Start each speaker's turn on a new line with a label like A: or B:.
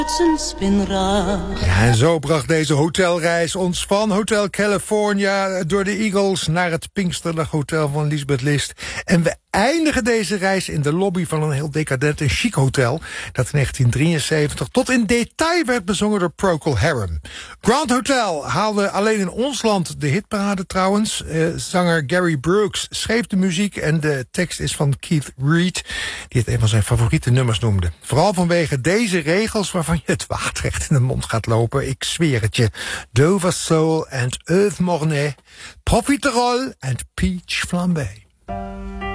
A: Ja, en zo bracht deze hotelreis ons van Hotel California door de Eagles naar het Pinksterdag Hotel van Lisbeth List. En we eindigen deze reis in de lobby van een heel decadent en chic hotel dat in 1973 tot in detail werd bezongen door Procol Harum. Grand Hotel haalde alleen in ons land de hitparade trouwens. Zanger Gary Brooks schreef de muziek en de tekst is van Keith Reid, die het een van zijn favoriete nummers noemde. Vooral vanwege deze regels waarvan je het water echt in de mond gaat lopen. Ik zweer het je. Dover Soul and Earth Mornay, Profiterole and Peach Flambé.